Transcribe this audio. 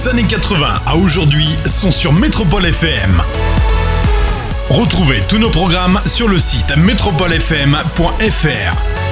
des années 80 à aujourd'hui sont sur Métropole FM. Retrouvez tous nos programmes sur le site metropolefm.fr.